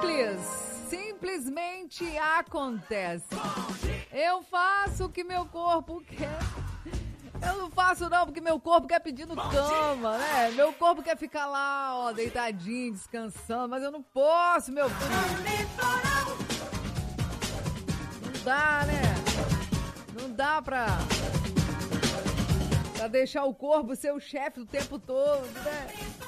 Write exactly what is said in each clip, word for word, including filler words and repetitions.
simples, simplesmente acontece. Eu faço o que meu corpo quer. Eu não faço não, porque meu corpo quer pedir no cama, né? Meu corpo quer ficar lá, ó, deitadinho, descansando, mas eu não posso, meu filho. Não dá, né? Não dá pra, pra deixar o corpo ser o chefe o tempo todo, né?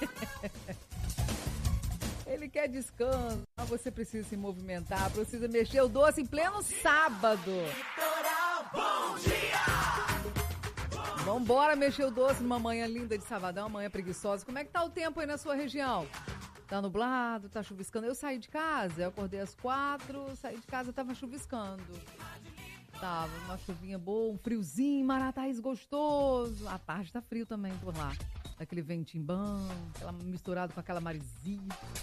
Ele quer descanso, mas você precisa se movimentar, precisa mexer o doce em pleno sábado. Bom dia! Vambora mexer o doce numa manhã linda de sabadão, manhã preguiçosa. Como é que tá o tempo aí na sua região? Tá nublado, tá chuviscando? Eu saí de casa, eu acordei às quatro, saí de casa, tava chuviscando. Tava uma chuvinha boa, um friozinho, Marataízes gostoso. À tarde tá frio também por lá. Aquele ventinho bom, aquela, misturado com aquela maresia.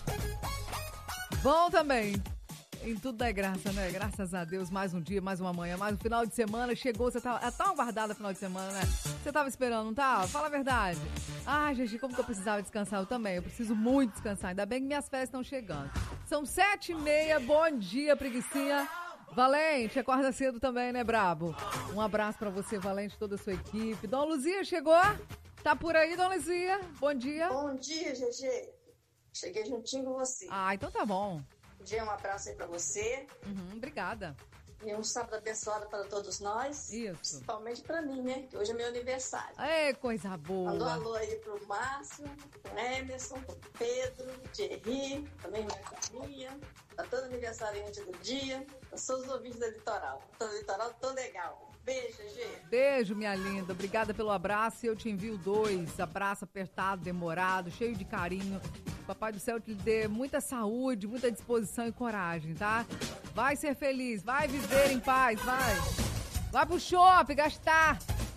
Bom também. Em tudo dá graça, né? Graças a Deus, mais um dia, mais uma manhã, mais um final de semana. Chegou, você tava... É tão aguardada final de semana, né? Você tava esperando, não tava? Fala a verdade. Ai, Gigi, como que eu precisava descansar? Eu também, eu preciso muito descansar. Ainda bem que minhas férias estão chegando. São sete e meia, bom dia, preguicinha. Valente, acorda cedo também, né, brabo? Um abraço pra você, Valente, toda a sua equipe. Dona Luzia, chegou? Tá por aí, Dona Luzia? Bom dia. Bom dia, G G. Cheguei juntinho com você. Ah, então tá bom. Bom dia, um abraço aí pra você. Uhum, obrigada. E um sábado abençoado para todos nós. Isso. Principalmente pra mim, né? Que hoje é meu aniversário. É, coisa boa. Mandou um alô aí pro Márcio, pro Emerson, pro Pedro, Thierry, também minha família. Tá todo aniversariante do dia. Eu sou os ouvintes da Litoral. Tô no Litoral, tô legal. Beijo, Gê. Beijo, minha linda. Obrigada pelo abraço. Eu te envio dois. Abraço apertado, demorado, cheio de carinho. Papai do céu te dê muita saúde, muita disposição e coragem, tá? Vai ser feliz, vai viver em paz, vai. Vai pro shopping, gastar.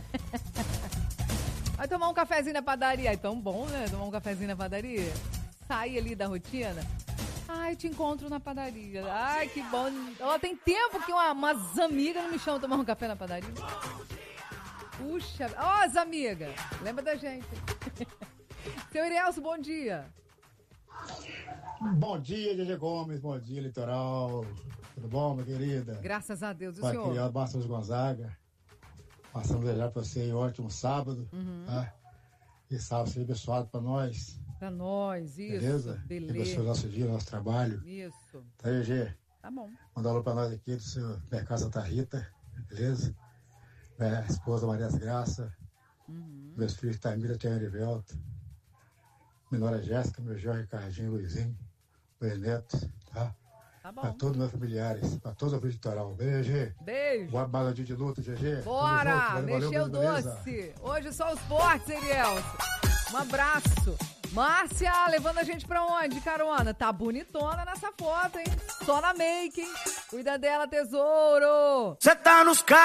Vai tomar um cafezinho na padaria. É tão bom, né? Tomar um cafezinho na padaria. Sair ali da rotina. Ai, te encontro na padaria. Ai, que bom. Ó, tem tempo que uma, umas amigas não me chamam tomar um café na padaria. Puxa, ó, as amigas. Lembra da gente. Seu Irielso, bom dia. Bom dia, G G Gomes. Bom dia, Litoral. Tudo bom, minha querida? Graças a Deus, o Pai senhor. criado, Bastos Gonzaga. Passamos a desejar para você um ótimo sábado. Uhum. Tá? E sábado seja abençoado para nós. Pra nós, isso. Beleza? Beleza. Abençoe o nosso dia, o nosso trabalho. Isso. Tá aí, G? Tá bom. Manda um alô para nós aqui do seu Mercado Santa Rita. Beleza? Minha esposa Maria Graça. Uhum. Meus filhos Tamira, Tia Erivelto. Menora Jéssica, meu Jorge, Ricardinho, Luizinho. Meus netos, tá? Tá bom. Para todos os meus familiares, para todos os Litoral. Beijo, G. Beijo. Boa bala de luta, G G. Bora! Mexeu o doce. Hoje só os fortes, Erielso. Um abraço. Márcia, levando a gente pra onde, carona? Tá bonitona nessa foto, hein? Só na make, hein? Cuida dela, tesouro. Cê tá nos